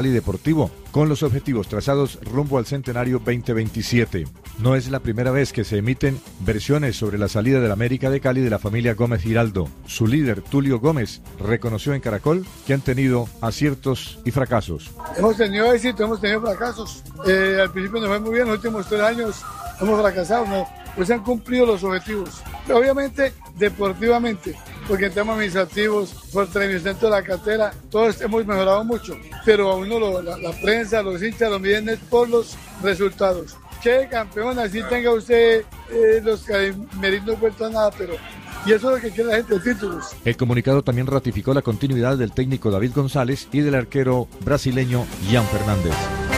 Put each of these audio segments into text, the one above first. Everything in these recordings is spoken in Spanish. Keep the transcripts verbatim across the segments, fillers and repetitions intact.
y deportivo, con los objetivos trazados rumbo al centenario veinte veintisiete. No es la primera vez que se emiten versiones sobre la salida del América de Cali de la familia Gómez Giraldo. Su líder, Tulio Gómez, reconoció en Caracol que han tenido aciertos y fracasos. Hemos tenido éxito, hemos tenido fracasos. Eh, al principio nos fue muy bien, los últimos tres años hemos fracasado, ¿no? Pues se han cumplido los objetivos. Obviamente, deportivamente, porque en temas administrativos, fortalecimiento de la cartera, todos hemos mejorado mucho, pero a uno lo, la, la prensa, los hinchas lo miden por los resultados. Que campeón, así tenga usted eh, los méritos no vuelto a nada, pero y eso es lo que quiere la gente, títulos. El comunicado también ratificó la continuidad del técnico David González y del arquero brasileño Ian Fernández.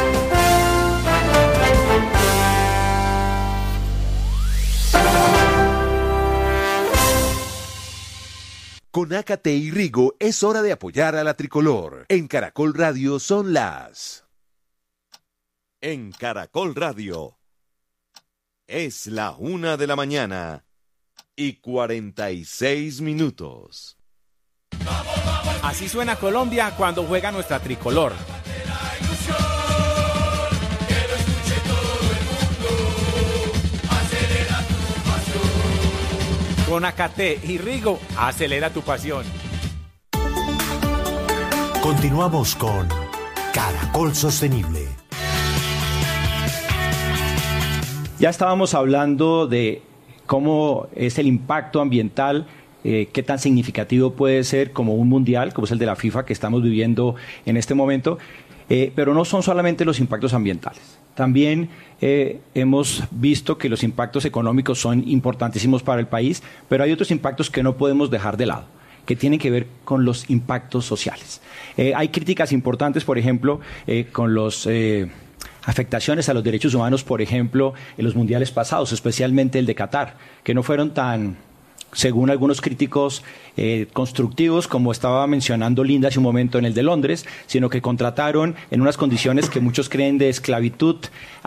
Con Ácate y Rigo es hora de apoyar a la tricolor. En Caracol Radio son las... En Caracol Radio es la una de la mañana y cuarenta y seis minutos. Así suena Colombia cuando juega nuestra tricolor. Con Ácate y Rigo, acelera tu pasión. Continuamos con Caracol Sostenible. Ya estábamos hablando de cómo es el impacto ambiental, eh, qué tan significativo puede ser como un mundial, como es el de la FIFA que estamos viviendo en este momento, eh, pero no son solamente los impactos ambientales. También eh, hemos visto que los impactos económicos son importantísimos para el país, pero hay otros impactos que no podemos dejar de lado, que tienen que ver con los impactos sociales. Eh, hay críticas importantes, por ejemplo, eh, con las eh, afectaciones a los derechos humanos, por ejemplo, en los mundiales pasados, especialmente el de Qatar, que no fueron tan, según algunos críticos, eh, constructivos, como estaba mencionando Linda hace un momento en el de Londres, sino que contrataron en unas condiciones que muchos creen de esclavitud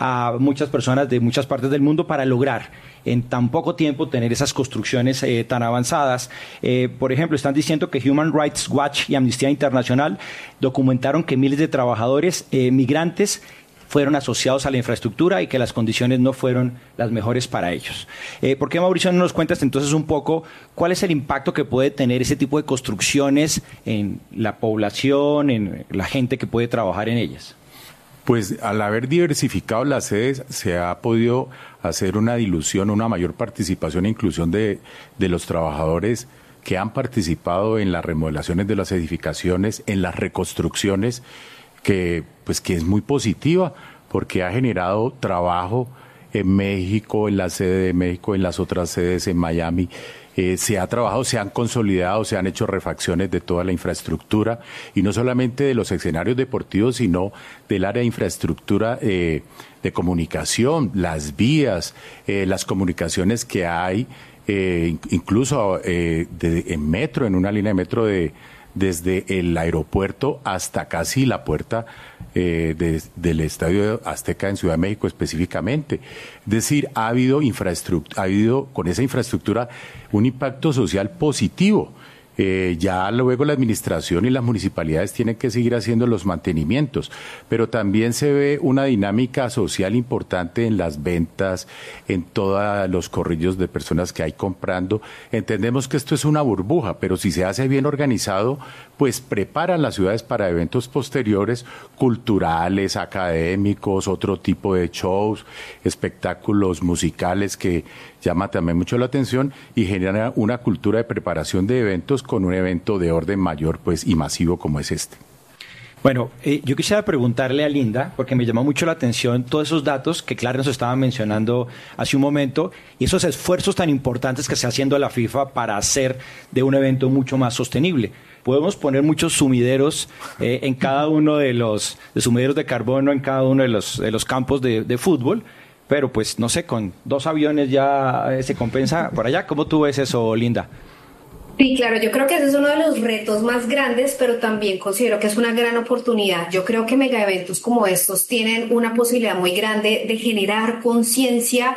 a muchas personas de muchas partes del mundo para lograr en tan poco tiempo tener esas construcciones eh, tan avanzadas. Eh, por ejemplo, están diciendo que Human Rights Watch y Amnistía Internacional documentaron que miles de trabajadores eh, migrantes fueron asociados a la infraestructura y que las condiciones no fueron las mejores para ellos. Eh, ¿Por qué, Mauricio, no nos cuentas entonces un poco cuál es el impacto que puede tener ese tipo de construcciones en la población, en la gente que puede trabajar en ellas? Pues al haber diversificado las sedes se ha podido hacer una dilución, una mayor participación e inclusión de, de los trabajadores que han participado en las remodelaciones de las edificaciones, en las reconstrucciones, que pues que es muy positiva porque ha generado trabajo en México, en la sede de México, en las otras sedes en Miami. Eh, se ha trabajado, se han consolidado, se han hecho refacciones de toda la infraestructura y no solamente de los escenarios deportivos, sino del área de infraestructura eh, de comunicación, las vías, eh, las comunicaciones que hay, eh, incluso eh, de, en metro, en una línea de metro de desde el aeropuerto hasta casi la puerta eh, de, del Estadio Azteca en Ciudad de México específicamente. Es decir, ha habido infraestructura, ha habido con esa infraestructura un impacto social positivo. Eh, ya luego la administración y las municipalidades tienen que seguir haciendo los mantenimientos, pero también se ve una dinámica social importante en las ventas, en todos los corrillos de personas que hay comprando. Entendemos que esto es una burbuja, pero si se hace bien organizado, pues preparan las ciudades para eventos posteriores, culturales, académicos, otro tipo de shows, espectáculos musicales que llama también mucho la atención y genera una cultura de preparación de eventos con un evento de orden mayor pues y masivo como es este. Bueno, eh, yo quisiera preguntarle a Linda, porque me llamó mucho la atención todos esos datos que Clara nos estaba mencionando hace un momento y esos esfuerzos tan importantes que está haciendo la FIFA para hacer de un evento mucho más sostenible. Podemos poner muchos sumideros eh, en cada uno de los de sumideros de carbono en cada uno de los, de los campos de, de fútbol, pero pues no sé, con dos aviones ya eh, se compensa por allá. ¿Cómo tú ves eso, Linda? Sí, claro, yo creo que ese es uno de los retos más grandes, pero también considero que es una gran oportunidad. Yo creo que megaeventos como estos tienen una posibilidad muy grande de generar conciencia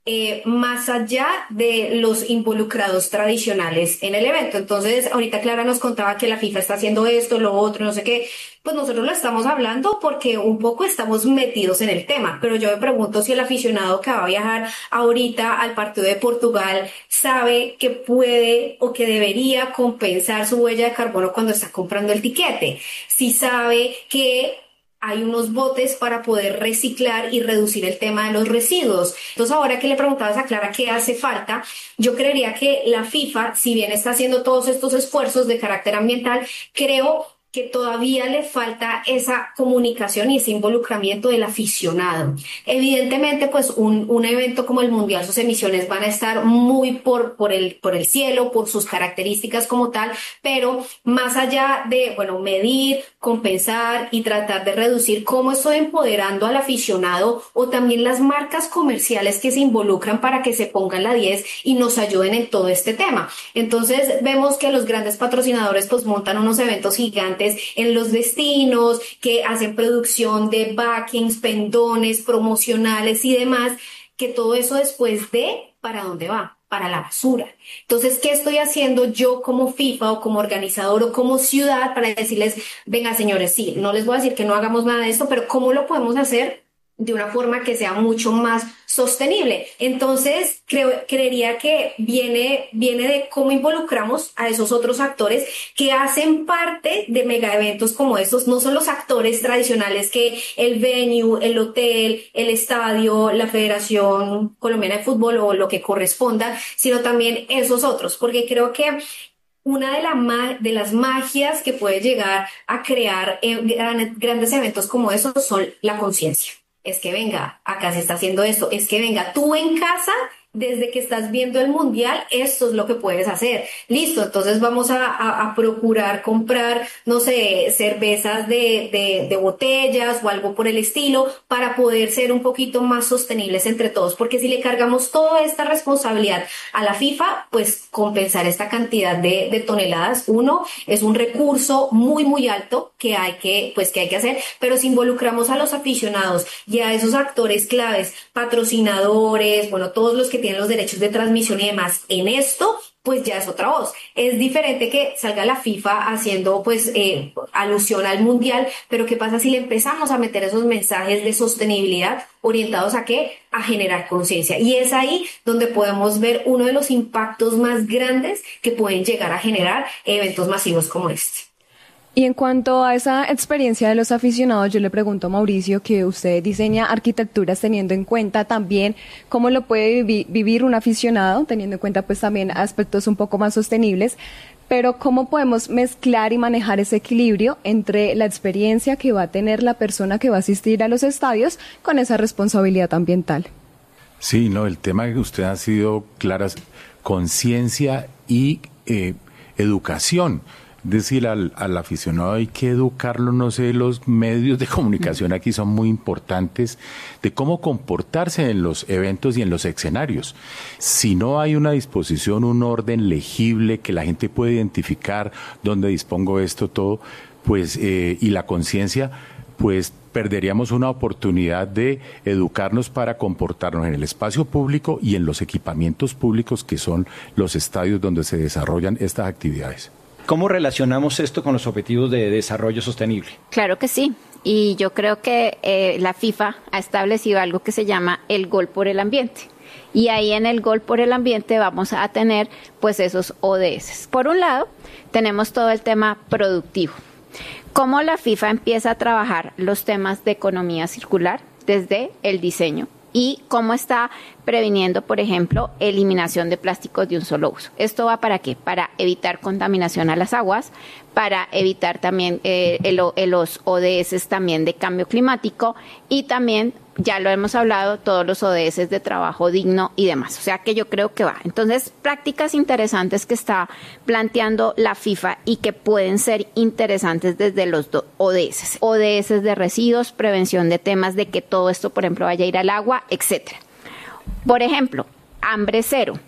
Eh, más allá de los involucrados tradicionales en el evento. Entonces, ahorita Clara nos contaba que la FIFA está haciendo esto, lo otro, no sé qué. Pues nosotros lo estamos hablando porque un poco estamos metidos en el tema, pero yo me pregunto si el aficionado que va a viajar ahorita al partido de Portugal sabe que puede o que debería compensar su huella de carbono cuando está comprando el tiquete. Si sabe que hay unos botes para poder reciclar y reducir el tema de los residuos. Entonces, ahora que le preguntabas a Clara qué hace falta, yo creería que la FIFA, si bien está haciendo todos estos esfuerzos de carácter ambiental, creo que todavía le falta esa comunicación y ese involucramiento del aficionado. Evidentemente, pues un, un evento como el Mundial, sus emisiones van a estar muy por, por, el, por el cielo, por sus características como tal, pero más allá de, bueno, medir, compensar y tratar de reducir, cómo estoy empoderando al aficionado o también las marcas comerciales que se involucran para que se pongan la diez y nos ayuden en todo este tema. Entonces, vemos que los grandes patrocinadores pues montan unos eventos gigantes en los destinos, que hacen producción de backings, pendones, promocionales y demás, que todo eso después de, ¿para dónde va? Para la basura. Entonces, ¿qué estoy haciendo yo como FIFA o como organizador o como ciudad para decirles, venga señores, sí, no les voy a decir que no hagamos nada de esto, pero ¿cómo lo podemos hacer de una forma que sea mucho más sostenible? Entonces, creo, creería que viene, viene de cómo involucramos a esos otros actores que hacen parte de mega eventos como estos. No son los actores tradicionales que el venue, el hotel, el estadio, la Federación Colombiana de Fútbol o lo que corresponda, sino también esos otros, porque creo que una de, la ma- de las magias que puede llegar a crear eh, gran- grandes eventos como esos son la conciencia. Es que venga, acá se está haciendo esto, es que venga, tú en casa, desde que estás viendo el mundial, esto es lo que puedes hacer. Listo, entonces vamos a, a, a procurar comprar, no sé, cervezas de, de, de botellas o algo por el estilo para poder ser un poquito más sostenibles entre todos, porque si le cargamos toda esta responsabilidad a la FIFA, pues compensar esta cantidad de, de toneladas, uno, es un recurso muy, muy alto que hay que, pues que hay que hacer, pero si involucramos a los aficionados y a esos actores claves, patrocinadores, bueno, todos los que tienen los derechos de transmisión y demás en esto, pues ya es otra voz. Es diferente que salga la FIFA haciendo pues eh, alusión al mundial, pero ¿qué pasa si le empezamos a meter esos mensajes de sostenibilidad orientados a qué? A generar conciencia. Y es ahí donde podemos ver uno de los impactos más grandes que pueden llegar a generar eventos masivos como este. Y en cuanto a esa experiencia de los aficionados, yo le pregunto a Mauricio que usted diseña arquitecturas teniendo en cuenta también cómo lo puede vivi- vivir un aficionado, teniendo en cuenta pues también aspectos un poco más sostenibles, pero cómo podemos mezclar y manejar ese equilibrio entre la experiencia que va a tener la persona que va a asistir a los estadios con esa responsabilidad ambiental. Sí, no, el tema que usted ha sido claras, conciencia y eh, educación. Es decir, al, al aficionado hay que educarlo, no sé, los medios de comunicación aquí son muy importantes, de cómo comportarse en los eventos y en los escenarios. Si no hay una disposición, un orden legible que la gente puede identificar dónde dispongo esto, todo, pues, eh, y la conciencia, pues perderíamos una oportunidad de educarnos para comportarnos en el espacio público y en los equipamientos públicos que son los estadios donde se desarrollan estas actividades. ¿Cómo relacionamos esto con los objetivos de desarrollo sostenible? Claro que sí. Y yo creo que eh, la FIFA ha establecido algo que se llama el gol por el ambiente. Y ahí en el gol por el ambiente vamos a tener pues esos O D S. Por un lado, tenemos todo el tema productivo. Cómo la FIFA empieza a trabajar los temas de economía circular desde el diseño. Y cómo está previniendo, por ejemplo, eliminación de plásticos de un solo uso. ¿Esto va para qué? Para evitar contaminación a las aguas, para evitar también eh, el, el, los O D S también de cambio climático y también, ya lo hemos hablado, todos los O D S de trabajo digno y demás. O sea que yo creo que va. Entonces, prácticas interesantes que está planteando la FIFA y que pueden ser interesantes desde los O D S. O D S de residuos, prevención de temas de que todo esto, por ejemplo, vaya a ir al agua, etcétera. Por ejemplo, hambre cero.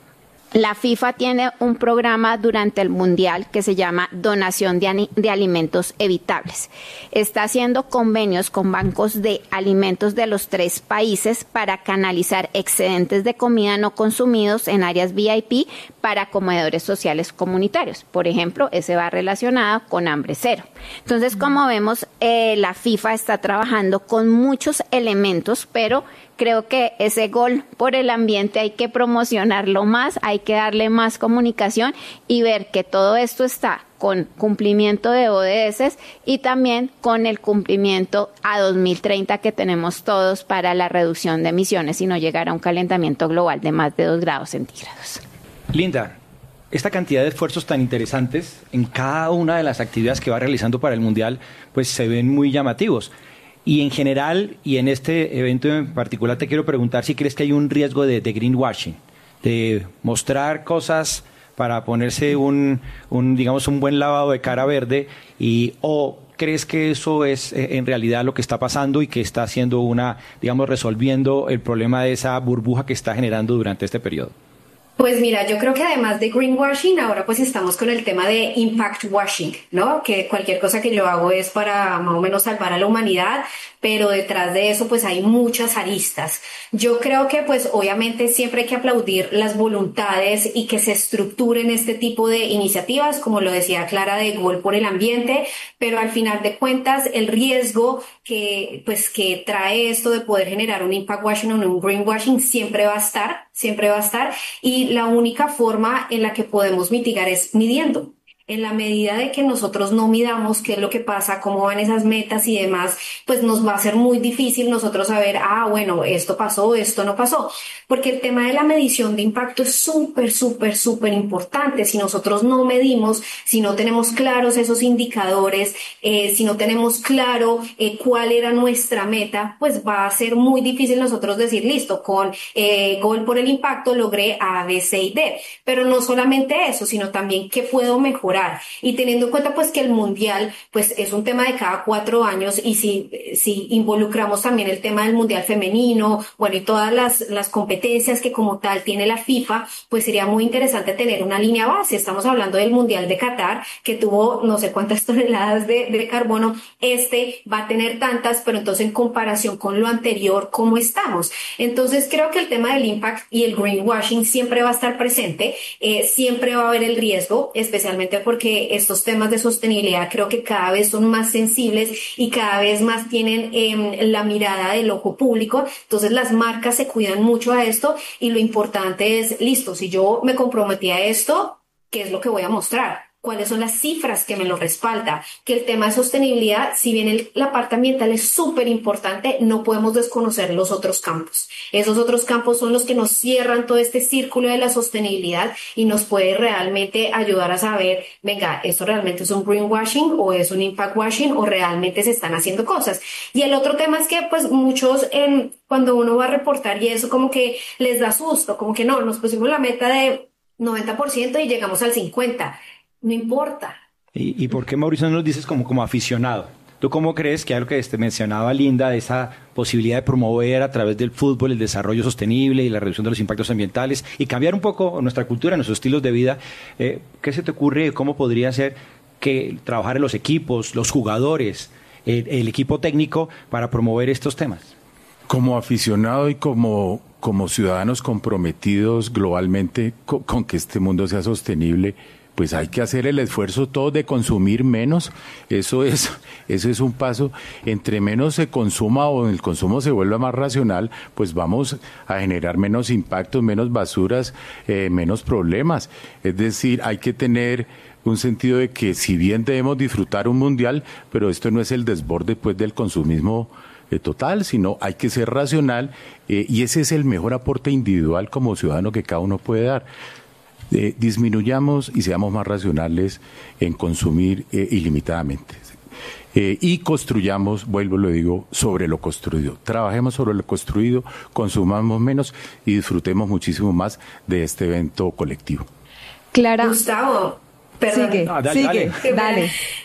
La FIFA tiene un programa durante el Mundial que se llama Donación de, de Alimentos Evitables. Está haciendo convenios con bancos de alimentos de los tres países para canalizar excedentes de comida no consumidos en áreas V I P para comedores sociales comunitarios. Por ejemplo, ese va relacionado con hambre cero. Entonces, como vemos, eh, la FIFA está trabajando con muchos elementos, pero creo que ese gol por el ambiente hay que promocionarlo más, hay que darle más comunicación y ver que todo esto está con cumplimiento de O D S y también con el cumplimiento a dos mil treinta que tenemos todos para la reducción de emisiones y no llegar a un calentamiento global de más de dos grados centígrados. Linda, esta cantidad de esfuerzos tan interesantes en cada una de las actividades que va realizando para el Mundial, pues se ven muy llamativos. Y en general, y en este evento en particular, te quiero preguntar si crees que hay un riesgo de, de greenwashing, de mostrar cosas para ponerse un, un, digamos, un buen lavado de cara verde, y o crees que eso es eh, en realidad lo que está pasando y que está haciendo una, digamos, resolviendo el problema de esa burbuja que está generando durante este periodo. Pues mira, yo creo que además de greenwashing, ahora pues estamos con el tema de impact washing, ¿no? Que cualquier cosa que yo hago es para más o menos salvar a la humanidad, pero detrás de eso pues hay muchas aristas. Yo creo que pues obviamente siempre hay que aplaudir las voluntades y que se estructuren este tipo de iniciativas, como lo decía Clara, de Gol por el Ambiente, pero al final de cuentas el riesgo que pues que trae esto de poder generar un impact washing o un greenwashing siempre va a estar, siempre va a estar, y la única forma en la que podemos mitigar es midiendo. En la medida de que nosotros no midamos qué es lo que pasa, cómo van esas metas y demás, pues nos va a ser muy difícil nosotros saber, ah, bueno, esto pasó, esto no pasó. Porque el tema de la medición de impacto es súper, súper, súper importante. Si nosotros no medimos, si no tenemos claros esos indicadores, eh, si no tenemos claro eh, cuál era nuestra meta, pues va a ser muy difícil nosotros decir, listo, con eh, Gol por el Impacto logré A, B, C y D. Pero no solamente eso, sino también qué puedo mejorar. Y teniendo en cuenta pues que el Mundial pues es un tema de cada cuatro años y si, si involucramos también el tema del Mundial femenino, bueno, y todas las, las competencias que como tal tiene la FIFA, pues sería muy interesante tener una línea base. Estamos hablando del Mundial de Qatar, que tuvo no sé cuántas toneladas de, de carbono. Este va a tener tantas, pero entonces en comparación con lo anterior, ¿cómo estamos? Entonces creo que el tema del impact y el greenwashing siempre va a estar presente, eh, siempre va a haber el riesgo, especialmente porque estos temas de sostenibilidad creo que cada vez son más sensibles y cada vez más tienen eh, la mirada del ojo público. Entonces las marcas se cuidan mucho a esto y lo importante es, listo, si yo me comprometí a esto, ¿qué es lo que voy a mostrar? ¿Cuáles son las cifras que me lo respaldan? Que el tema de sostenibilidad, si bien el, la parte ambiental es súper importante, no podemos desconocer los otros campos. Esos otros campos son los que nos cierran todo este círculo de la sostenibilidad y nos puede realmente ayudar a saber, venga, ¿esto realmente es un greenwashing o es un impact washing o realmente se están haciendo cosas? Y el otro tema es que pues muchos, eh, cuando uno va a reportar y eso como que les da susto, como que no, nos pusimos la meta de noventa por ciento y llegamos al cincuenta por ciento. No importa. ¿Y, y por qué, Mauricio, nos dices como, como aficionado? ¿Tú cómo crees que algo que este mencionaba Linda, de esa posibilidad de promover a través del fútbol el desarrollo sostenible y la reducción de los impactos ambientales y cambiar un poco nuestra cultura, nuestros estilos de vida, eh, ¿qué se te ocurre? ¿Cómo podría ser que trabajar en los equipos, los jugadores, el, el equipo técnico para promover estos temas? Como aficionado y como, como ciudadanos comprometidos globalmente con, con que este mundo sea sostenible, pues hay que hacer el esfuerzo todo de consumir menos. Eso es, eso es un paso. Entre menos se consuma o el consumo se vuelva más racional, pues vamos a generar menos impactos, menos basuras, eh, menos problemas. Es decir, hay que tener un sentido de que si bien debemos disfrutar un mundial, pero esto no es el desborde pues del consumismo eh, total, sino hay que ser racional eh, y ese es el mejor aporte individual como ciudadano que cada uno puede dar. Eh, disminuyamos y seamos más racionales en consumir eh, ilimitadamente. Eh, y construyamos, vuelvo lo digo, sobre lo construido. Trabajemos sobre lo construido, consumamos menos y disfrutemos muchísimo más de este evento colectivo. Clara. Gustavo, perdón. Sigue, no, dale, sigue, dale. dale.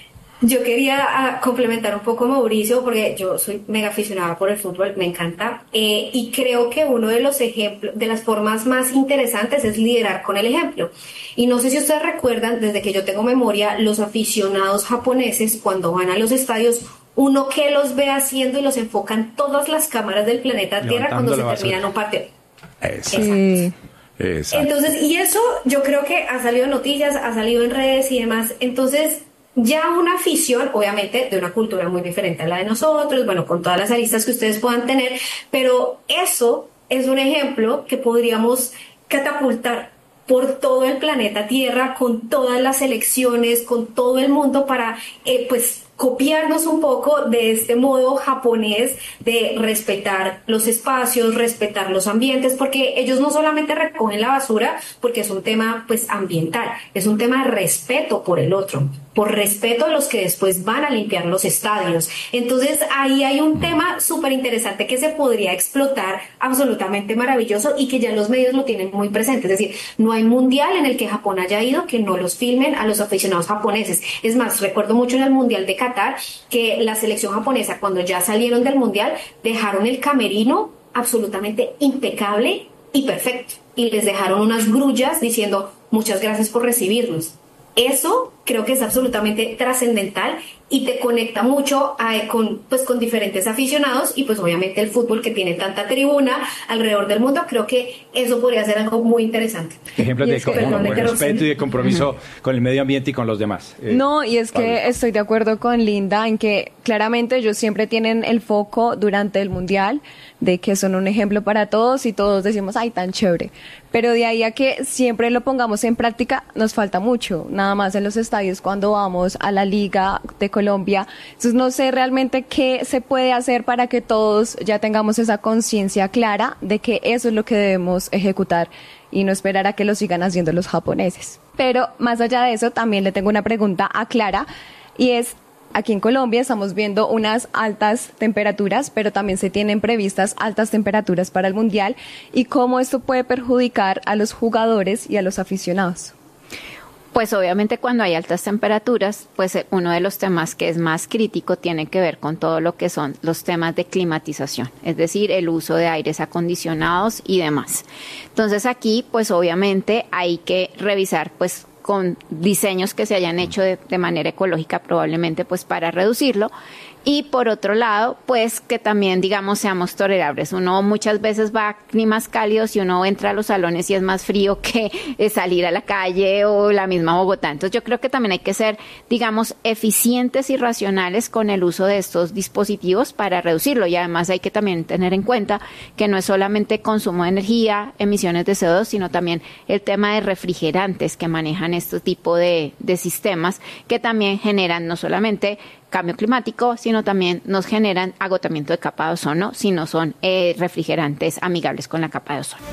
Yo quería ah, complementar un poco a Mauricio, porque yo soy mega aficionada por el fútbol, me encanta, eh, y creo que uno de los ejemplos, de las formas más interesantes es liderar con el ejemplo. Y no sé si ustedes recuerdan, desde que yo tengo memoria, los aficionados japoneses cuando van a los estadios, uno que los ve haciendo y los enfocan todas las cámaras del planeta Tierra cuando se terminan un partido. Exacto. Sí. Exacto. Entonces, y eso yo creo que ha salido en noticias, ha salido en redes y demás. Entonces, ya una afición, obviamente, de una cultura muy diferente a la de nosotros, bueno, con todas las aristas que ustedes puedan tener, pero eso es un ejemplo que podríamos catapultar por todo el planeta Tierra, con todas las selecciones, con todo el mundo, para, eh, pues, copiarnos un poco de este modo japonés de respetar los espacios, respetar los ambientes, porque ellos no solamente recogen la basura porque es un tema pues ambiental, es un tema de respeto por el otro, por respeto a los que después van a limpiar los estadios. Entonces ahí hay un tema súper interesante que se podría explotar, absolutamente maravilloso, y que ya los medios lo tienen muy presente. Es decir, no hay mundial en el que Japón haya ido que no los filmen a los aficionados japoneses. Es más, recuerdo mucho en el mundial de Qatar que la selección japonesa, cuando ya salieron del mundial, dejaron el camerino absolutamente impecable y perfecto, y les dejaron unas grullas diciendo muchas gracias por recibirnos. Eso creo que es absolutamente trascendental y te conecta mucho a, con, pues, con diferentes aficionados, y pues obviamente el fútbol, que tiene tanta tribuna alrededor del mundo, creo que eso podría ser algo muy interesante. Ejemplos de, es que, como, perdón, de respeto y de compromiso uh-huh. con el medio ambiente y con los demás. Eh, no, y es Pablo. que estoy de acuerdo con Linda en que claramente ellos siempre tienen el foco durante el Mundial de que son un ejemplo para todos y todos decimos, ay, tan chévere. Pero de ahí a que siempre lo pongamos en práctica, nos falta mucho. Nada más en los estadios cuando vamos a la Liga de Colombia. Entonces no sé realmente qué se puede hacer para que todos ya tengamos esa conciencia clara de que eso es lo que debemos ejecutar y no esperar a que lo sigan haciendo los japoneses. Pero más allá de eso, también le tengo una pregunta a Clara, y es: aquí en Colombia estamos viendo unas altas temperaturas, pero también se tienen previstas altas temperaturas para el Mundial, y cómo esto puede perjudicar a los jugadores y a los aficionados. Pues obviamente cuando hay altas temperaturas, pues uno de los temas que es más crítico tiene que ver con todo lo que son los temas de climatización, es decir, el uso de aires acondicionados y demás. Entonces aquí, pues obviamente hay que revisar, pues, con diseños que se hayan hecho de, de manera ecológica, probablemente pues para reducirlo. Y por otro lado, pues que también, digamos, seamos tolerables. Uno muchas veces va a climas cálidos y uno entra a los salones y es más frío que salir a la calle o la misma Bogotá. Entonces yo creo que también hay que ser, digamos, eficientes y racionales con el uso de estos dispositivos para reducirlo. Y además hay que también tener en cuenta que no es solamente consumo de energía, emisiones de C O dos, sino también el tema de refrigerantes que manejan este tipo de, de sistemas, que también generan no solamente cambio climático, sino también nos generan agotamiento de capa de ozono si no son eh, refrigerantes amigables con la capa de ozono.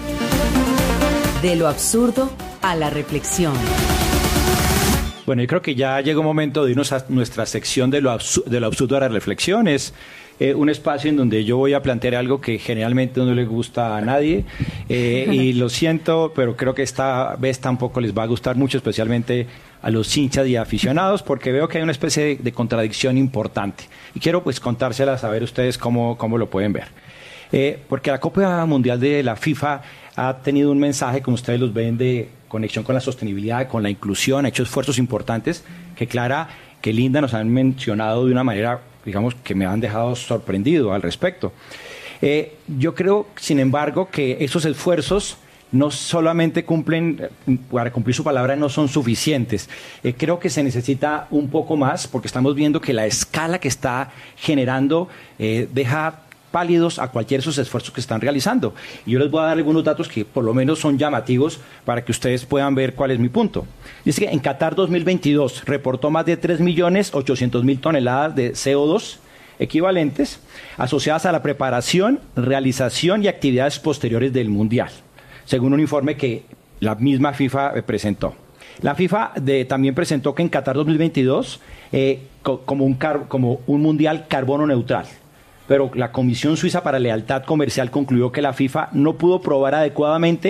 De lo absurdo a la reflexión. Bueno, yo creo que ya llegó un momento de irnos a nuestra sección de lo, absu- de lo absurdo a la reflexión. Es eh, un espacio en donde yo voy a plantear algo que generalmente no le gusta a nadie, eh, y lo siento, pero creo que esta vez tampoco les va a gustar mucho, especialmente a los hinchas y aficionados, porque veo que hay una especie de, de contradicción importante. Y quiero pues contárselas a ver ustedes cómo, cómo lo pueden ver. Eh, porque la Copa Mundial de la FIFA ha tenido un mensaje, como ustedes los ven, de conexión con la sostenibilidad, con la inclusión, ha hecho esfuerzos importantes que Clara, que Linda nos han mencionado de una manera, digamos, que me han dejado sorprendido al respecto. Eh, yo creo, sin embargo, que esos esfuerzos no solamente cumplen, para cumplir su palabra, no son suficientes. Eh, creo que se necesita un poco más, porque estamos viendo que la escala que está generando eh, deja pálidos a cualquiera de esos esfuerzos que están realizando. Y yo les voy a dar algunos datos que por lo menos son llamativos para que ustedes puedan ver cuál es mi punto. Dice que en Qatar dos mil veintidós reportó más de tres millones ochocientos mil toneladas de C O dos equivalentes asociadas a la preparación, realización y actividades posteriores del Mundial, según un informe que la misma FIFA presentó. La FIFA de, también presentó que en Qatar dos mil veintidós eh, co- como, un car- como un mundial carbono neutral, pero la Comisión Suiza para Lealtad Comercial concluyó que la FIFA no pudo probar adecuadamente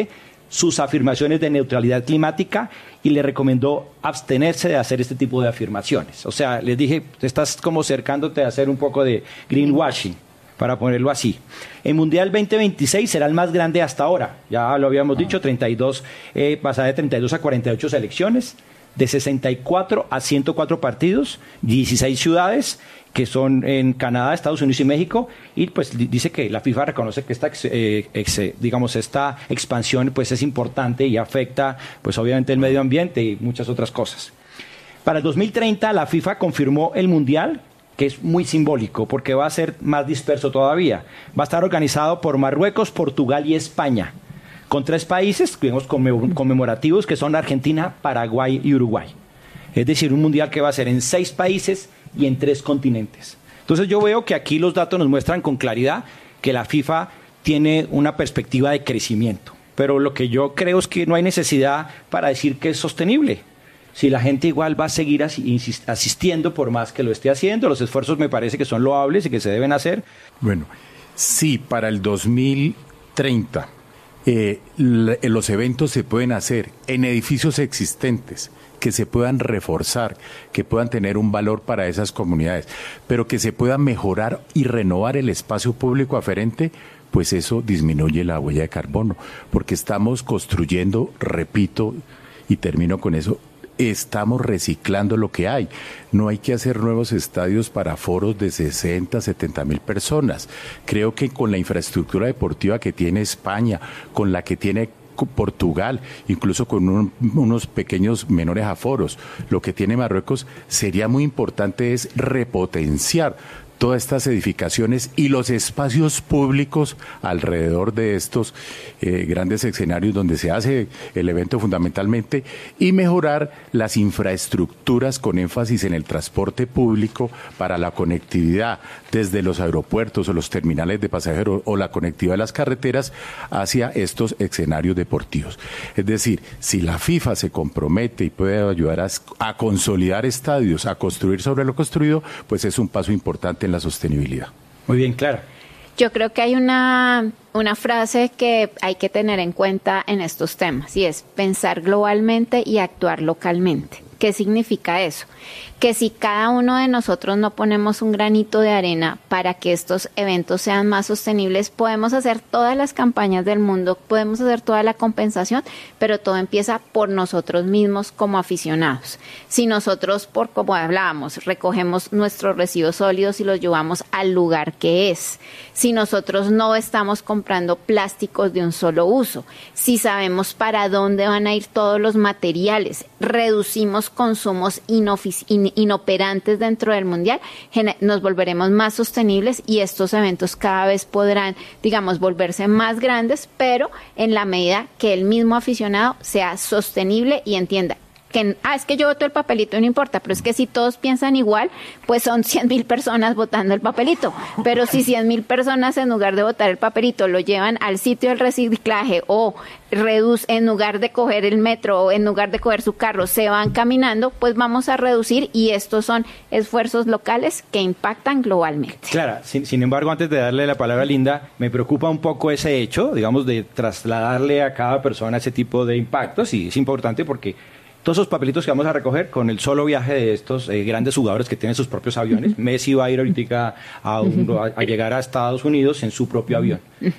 sus afirmaciones de neutralidad climática y le recomendó abstenerse de hacer este tipo de afirmaciones. O sea, les dije, estás como cercándote a hacer un poco de greenwashing, para ponerlo así. El Mundial veinte veintiséis será el más grande hasta ahora. Ya lo habíamos dicho, treinta y dos, eh, pasará de treinta y dos a cuarenta y ocho selecciones, de sesenta y cuatro a ciento cuatro partidos, dieciséis ciudades, que son en Canadá, Estados Unidos y México, y pues dice que la FIFA reconoce que esta, eh, ex, digamos, esta expansión pues es importante y afecta pues obviamente el medio ambiente y muchas otras cosas. Para el dos mil treinta la FIFA confirmó el Mundial, que es muy simbólico porque va a ser más disperso todavía. Va a estar organizado por Marruecos, Portugal y España, con tres países digamos, conmemorativos que son Argentina, Paraguay y Uruguay. Es decir, un mundial que va a ser en seis países y en tres continentes. Entonces yo veo que aquí los datos nos muestran con claridad que la FIFA tiene una perspectiva de crecimiento. Pero lo que yo creo es que no hay necesidad para decir que es sostenible. Si la gente igual va a seguir asistiendo por más que lo esté haciendo, los esfuerzos me parece que son loables y que se deben hacer. Bueno, sí, para el dos mil treinta eh, los eventos se pueden hacer en edificios existentes, que se puedan reforzar, que puedan tener un valor para esas comunidades, pero que se pueda mejorar y renovar el espacio público aferente, pues eso disminuye la huella de carbono, porque estamos construyendo, repito, y termino con eso, estamos reciclando lo que hay. No hay que hacer nuevos estadios para foros de sesenta, setenta mil personas. Creo que con la infraestructura deportiva que tiene España, con la que tiene Portugal, incluso con un, unos pequeños menores aforos, lo que tiene Marruecos, sería muy importante es repotenciar todas estas edificaciones y los espacios públicos alrededor de estos eh, grandes escenarios donde se hace el evento fundamentalmente, y mejorar las infraestructuras con énfasis en el transporte público para la conectividad desde los aeropuertos o los terminales de pasajeros o la conectividad de las carreteras hacia estos escenarios deportivos. Es decir, si la FIFA se compromete y puede ayudar a, a consolidar estadios, a construir sobre lo construido, pues es un paso importante en la sostenibilidad. Muy bien, Clara. Yo creo que hay una, una frase que hay que tener en cuenta en estos temas, y es pensar globalmente y actuar localmente. ¿Qué significa eso? Que si cada uno de nosotros no ponemos un granito de arena para que estos eventos sean más sostenibles, podemos hacer todas las campañas del mundo, podemos hacer toda la compensación, pero todo empieza por nosotros mismos como aficionados. Si nosotros, por como hablábamos, recogemos nuestros residuos sólidos y los llevamos al lugar que es, si nosotros no estamos comprando plásticos de un solo uso, si sabemos para dónde van a ir todos los materiales, reducimos consumos inofic- in- inoperantes dentro del mundial, nos volveremos más sostenibles y estos eventos cada vez podrán, digamos, volverse más grandes, pero en la medida que el mismo aficionado sea sostenible y entienda que, ah, es que yo voto el papelito y no importa, pero es que si todos piensan igual, pues son cien mil personas votando el papelito, pero si cien mil personas en lugar de votar el papelito lo llevan al sitio del reciclaje o reduce, en lugar de coger el metro o en lugar de coger su carro, se van caminando, pues vamos a reducir, y estos son esfuerzos locales que impactan globalmente. Clara, sin, sin embargo, antes de darle la palabra a Linda, me preocupa un poco ese hecho, digamos, de trasladarle a cada persona ese tipo de impactos, y es importante porque todos esos papelitos que vamos a recoger con el solo viaje de estos eh, grandes jugadores que tienen sus propios aviones. Uh-huh. Messi va a ir ahorita a, un, a, a llegar a Estados Unidos en su propio avión. Uh-huh.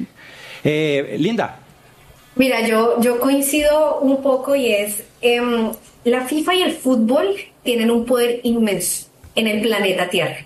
Eh, Linda. Mira, yo, yo coincido un poco, y es, eh, la FIFA y el fútbol tienen un poder inmenso en el planeta Tierra.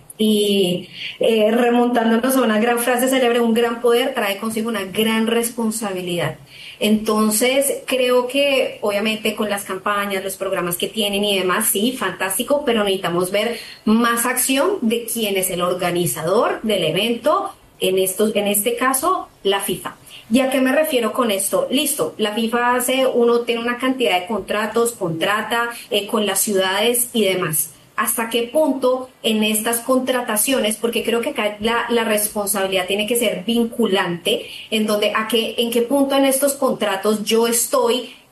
Y eh, remontándonos a una gran frase célebre, un gran poder trae consigo una gran responsabilidad. Entonces creo que obviamente con las campañas, los programas que tienen y demás, sí, fantástico, pero necesitamos ver más acción de quién es el organizador del evento, en, estos, en este caso la FIFA. ¿Y a qué me refiero con esto? Listo, la FIFA hace, uno tiene una cantidad de contratos, contrata eh, con las ciudades y demás. ¿Hasta qué punto en estas contrataciones? Porque creo que acá la, la responsabilidad tiene que ser vinculante, en donde a qué, en qué punto en estos contratos yo estoy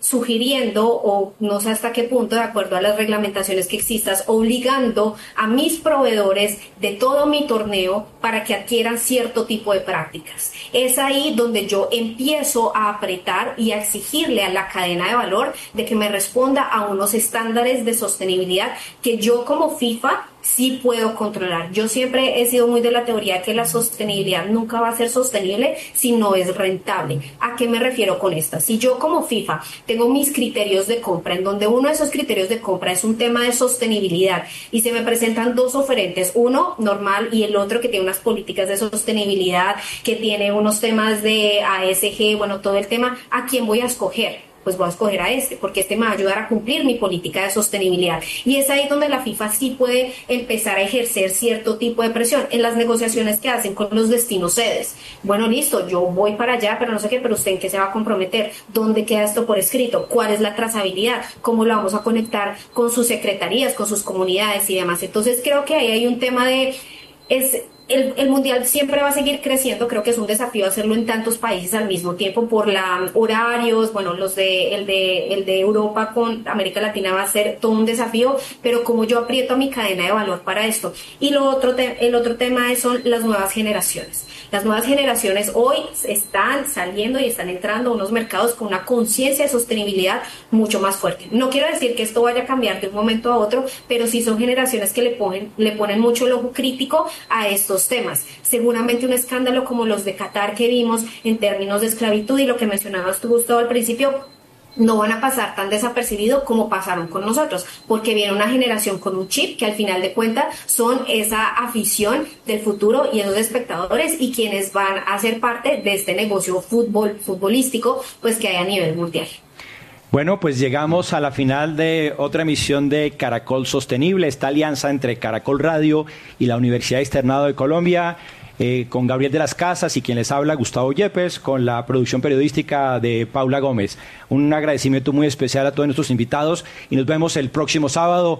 sugiriendo o no sé hasta qué punto, de acuerdo a las reglamentaciones que existas, obligando a mis proveedores de todo mi torneo para que adquieran cierto tipo de prácticas. Es ahí donde yo empiezo a apretar y a exigirle a la cadena de valor de que me responda a unos estándares de sostenibilidad que yo como FIFA sí puedo controlar. Yo siempre he sido muy de la teoría que la sostenibilidad nunca va a ser sostenible si no es rentable. ¿A qué me refiero con esta? Si yo como FIFA tengo mis criterios de compra, en donde uno de esos criterios de compra es un tema de sostenibilidad y se me presentan dos oferentes, uno normal y el otro que tiene unas políticas de sostenibilidad, que tiene unos temas de A S G, bueno, todo el tema, ¿a quién voy a escoger? Pues voy a escoger a este, porque este me va a ayudar a cumplir mi política de sostenibilidad. Y es ahí donde la FIFA sí puede empezar a ejercer cierto tipo de presión en las negociaciones que hacen con los destinos sedes. Bueno, listo, yo voy para allá, pero no sé qué, pero usted en qué se va a comprometer, dónde queda esto por escrito, cuál es la trazabilidad, cómo lo vamos a conectar con sus secretarías, con sus comunidades y demás. Entonces creo que ahí hay un tema de... es El, el mundial siempre va a seguir creciendo, creo que es un desafío hacerlo en tantos países al mismo tiempo por la horarios, bueno, los de el de el de Europa con América Latina va a ser todo un desafío, pero como yo aprieto mi cadena de valor para esto. Y lo otro te, el otro tema es, son las nuevas generaciones. Las nuevas generaciones hoy están saliendo y están entrando a unos mercados con una conciencia de sostenibilidad mucho más fuerte. No quiero decir que esto vaya a cambiar de un momento a otro, pero sí son generaciones que le ponen le ponen mucho el ojo crítico a estos temas. Seguramente un escándalo como los de Qatar que vimos en términos de esclavitud y lo que mencionabas tú, Gustavo, al principio, no van a pasar tan desapercibidos como pasaron con nosotros, porque viene una generación con un chip que al final de cuentas son esa afición del futuro y esos espectadores y quienes van a ser parte de este negocio fútbol, futbolístico pues que hay a nivel mundial. Bueno, pues llegamos a la final de otra emisión de Caracol Sostenible, esta alianza entre Caracol Radio y la Universidad Externado de Colombia, eh, con Gabriel de las Casas y quien les habla, Gustavo Yepes, con la producción periodística de Paula Gómez. Un agradecimiento muy especial a todos nuestros invitados y nos vemos el próximo sábado,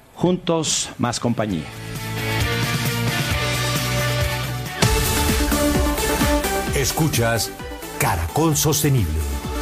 juntos más compañía. Escuchas Caracol Sostenible.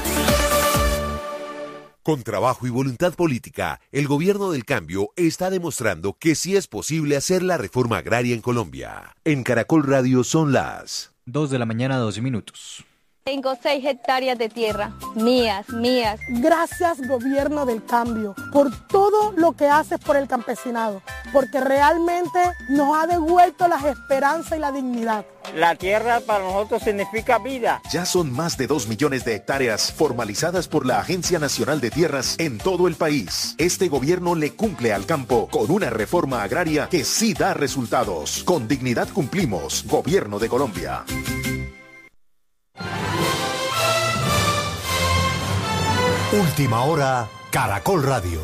Con trabajo y voluntad política, el gobierno del cambio está demostrando que sí es posible hacer la reforma agraria en Colombia. En Caracol Radio son las dos de la mañana, doce minutos. Tengo seis hectáreas de tierra, mías, mías. Gracias, gobierno del cambio, por todo lo que haces por el campesinado, porque realmente nos ha devuelto la esperanza y la dignidad. La tierra para nosotros significa vida. Ya son más de dos millones de hectáreas formalizadas por la Agencia Nacional de Tierras en todo el país. Este gobierno le cumple al campo con una reforma agraria que sí da resultados. Con dignidad cumplimos, Gobierno de Colombia. Última hora, Caracol Radio.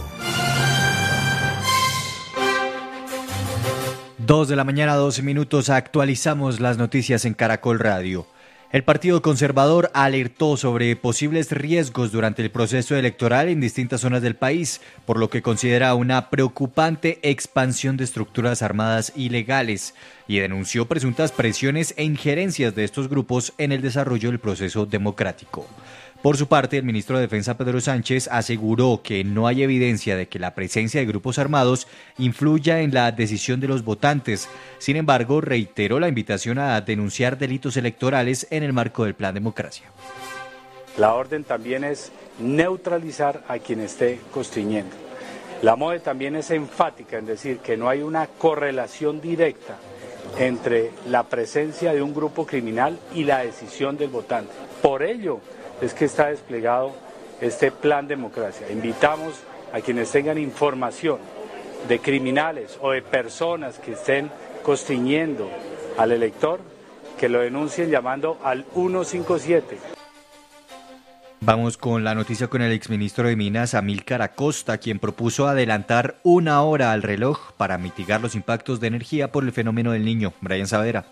dos de la mañana, doce minutos, actualizamos las noticias en Caracol Radio. El Partido Conservador alertó sobre posibles riesgos durante el proceso electoral en distintas zonas del país, por lo que considera una preocupante expansión de estructuras armadas ilegales y denunció presuntas presiones e injerencias de estos grupos en el desarrollo del proceso democrático. Por su parte, el ministro de Defensa, Pedro Sánchez, aseguró que no hay evidencia de que la presencia de grupos armados influya en la decisión de los votantes. Sin embargo, reiteró la invitación a denunciar delitos electorales en el marco del Plan Democracia. La orden también es neutralizar a quien esté constriñendo. La MODE también es enfática en decir que no hay una correlación directa entre la presencia de un grupo criminal y la decisión del votante. Por ello, es que está desplegado este Plan Democracia. Invitamos a quienes tengan información de criminales o de personas que estén constriñendo al elector, que lo denuncien llamando al ciento cincuenta y siete. Vamos con la noticia con el exministro de Minas, Amílcar Acosta, quien propuso adelantar una hora al reloj para mitigar los impactos de energía por el fenómeno del Niño. Brian Saavedra.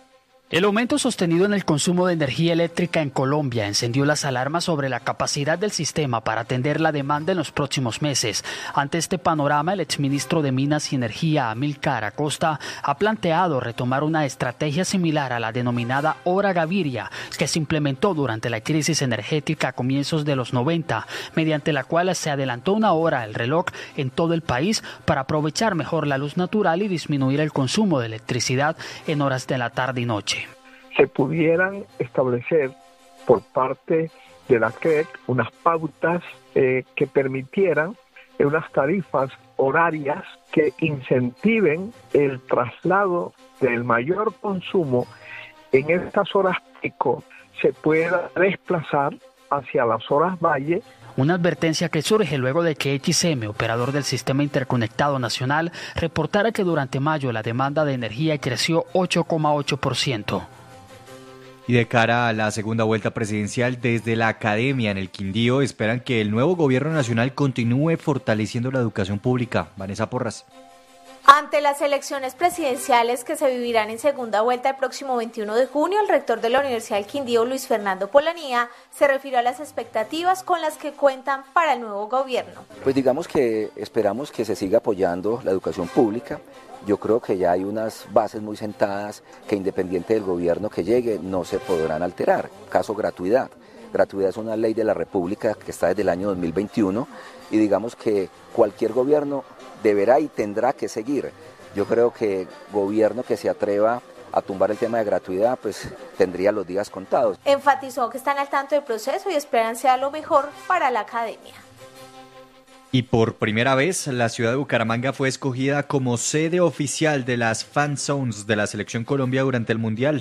El aumento sostenido en el consumo de energía eléctrica en Colombia encendió las alarmas sobre la capacidad del sistema para atender la demanda en los próximos meses. Ante este panorama, el exministro de Minas y Energía, Amílcar Acosta, ha planteado retomar una estrategia similar a la denominada Hora Gaviria, que se implementó durante la crisis energética a comienzos de los noventa, mediante la cual se adelantó una hora el reloj en todo el país para aprovechar mejor la luz natural y disminuir el consumo de electricidad en horas de la tarde y noche. Se pudieran establecer por parte de la C R E C unas pautas eh, que permitieran eh, unas tarifas horarias que incentiven el traslado del mayor consumo en estas horas pico, se pueda desplazar hacia las horas valle. Una advertencia que surge luego de que X M, operador del Sistema Interconectado Nacional, reportara que durante mayo la demanda de energía creció ocho coma ocho por ciento. Y de cara a la segunda vuelta presidencial, desde la academia en el Quindío esperan que el nuevo gobierno nacional continúe fortaleciendo la educación pública. Vanessa Porras. Ante las elecciones presidenciales que se vivirán en segunda vuelta el próximo veintiuno de junio, el rector de la Universidad del Quindío, Luis Fernando Polanía, se refirió a las expectativas con las que cuentan para el nuevo gobierno. Pues digamos que esperamos que se siga apoyando la educación pública. Yo creo que ya hay unas bases muy sentadas que, independiente del gobierno que llegue, no se podrán alterar. Caso gratuidad. Gratuidad es una ley de la República que está desde el año dos mil veintiuno y digamos que cualquier gobierno deberá y tendrá que seguir. Yo creo que gobierno que se atreva a tumbar el tema de gratuidad, pues tendría los días contados. Enfatizó que están al tanto del proceso y esperan sea lo mejor para la academia. Y por primera vez, la ciudad de Bucaramanga fue escogida como sede oficial de las Fan Zones de la Selección Colombia durante el Mundial.